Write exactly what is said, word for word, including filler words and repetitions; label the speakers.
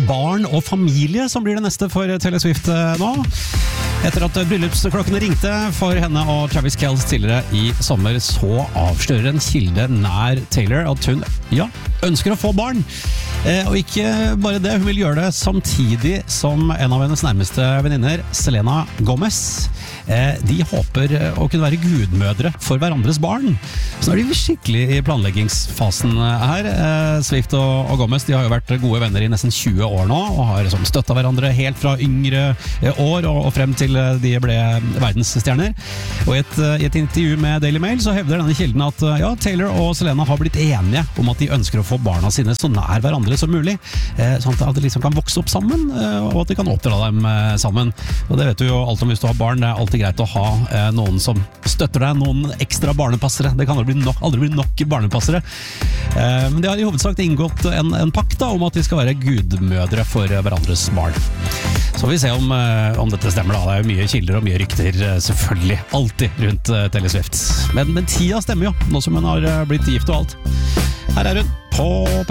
Speaker 1: barn og familie som blir det neste for Taylor Swift nå. Etter at bryllupsklokkene ringte for henne og Travis Kelce tidligere i sommer, så avslører en kilde nær Taylor at hun, ja, ønsker å få barn. Eh, og ikke bare det, hun vil gjøre det samtidig som en av hennes nærmeste venninner, Selena Gomez. Eh, de håper å kunne være gudmødre for hverandres barn. Så nå er de skikkelig i planleggingsfasen her. Eh, Swift og, og Gomez, de har jo vært gode venner i nesten tjue år nå, og har liksom støttet hverandre helt fra yngre år og, og frem til de ble verdensstjerner. Og i et, i et intervju med Daily Mail så hevder denne kilden at ja, Taylor og Selena har blitt enige om at de ønsker å få barna sine så nær hverandre som mulig, eh, sånn at de liksom kan vokse opp sammen, eh, og at de kan oppdra dem eh, sammen. Og det vet du jo alt om hvis du har barn. Det er alltid greit å ha eh, noen som støtter deg, noen ekstra barnepassere. Det kan aldri bli nok, aldri bli nok barnepassere. Eh, men de har i hovedsak inngått en, en pakt da, om at de skal være gudmødre for hverandres barn. Så vi ser om, om dette stemmer da. Det er jo mye kilder og mye rykter, selvfølgelig, alltid rundt Taylor Swift. Men, men tida stemmer jo, nå som hun har blitt gift og alt. Her er hun på P